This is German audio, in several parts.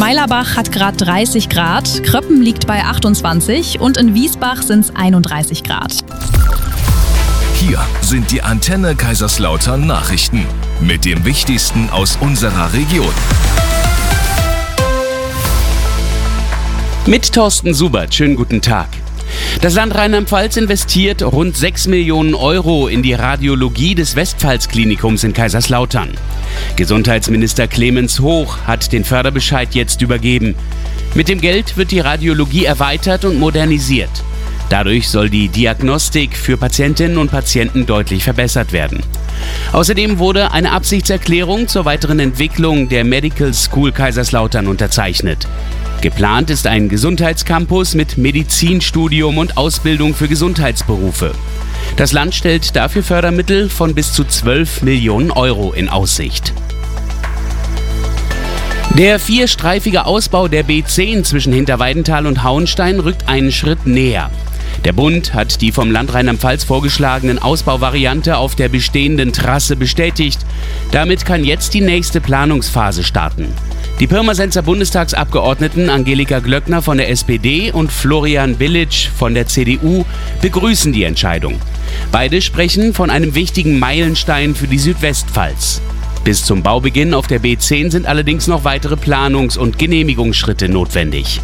Weilerbach hat gerade 30 Grad, Kröppen liegt bei 28 und in Wiesbach sind es 31 Grad. Hier sind die Antenne Kaiserslautern Nachrichten mit dem Wichtigsten aus unserer Region. Mit Thorsten Subert, schönen guten Tag. Das Land Rheinland-Pfalz investiert rund 6 Millionen Euro in die Radiologie des Westpfalz-Klinikums in Kaiserslautern. Gesundheitsminister Clemens Hoch hat den Förderbescheid jetzt übergeben. Mit dem Geld wird die Radiologie erweitert und modernisiert. Dadurch soll die Diagnostik für Patientinnen und Patienten deutlich verbessert werden. Außerdem wurde eine Absichtserklärung zur weiteren Entwicklung der Medical School Kaiserslautern unterzeichnet. Geplant ist ein Gesundheitscampus mit Medizinstudium und Ausbildung für Gesundheitsberufe. Das Land stellt dafür Fördermittel von bis zu 12 Millionen Euro in Aussicht. Der vierstreifige Ausbau der B10 zwischen Hinterweidenthal und Hauenstein rückt einen Schritt näher. Der Bund hat die vom Land Rheinland-Pfalz vorgeschlagenen Ausbauvariante auf der bestehenden Trasse bestätigt. Damit kann jetzt die nächste Planungsphase starten. Die Pirmasenser Bundestagsabgeordneten Angelika Glöckner von der SPD und Florian Bilic von der CDU begrüßen die Entscheidung. Beide sprechen von einem wichtigen Meilenstein für die Südwestpfalz. Bis zum Baubeginn auf der B10 sind allerdings noch weitere Planungs- und Genehmigungsschritte notwendig.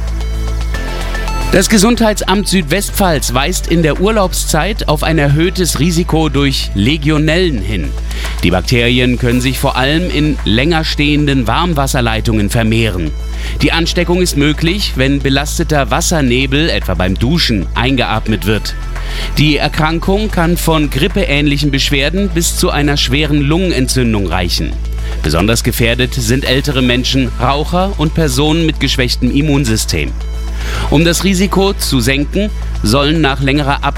Das Gesundheitsamt Südwestpfalz weist in der Urlaubszeit auf ein erhöhtes Risiko durch Legionellen hin. Die Bakterien können sich vor allem in länger stehenden Warmwasserleitungen vermehren. Die Ansteckung ist möglich, wenn belasteter Wassernebel, etwa beim Duschen, eingeatmet wird. Die Erkrankung kann von grippeähnlichen Beschwerden bis zu einer schweren Lungenentzündung reichen. Besonders gefährdet sind ältere Menschen, Raucher und Personen mit geschwächtem Immunsystem. Um das Risiko zu senken, sollen nach längerer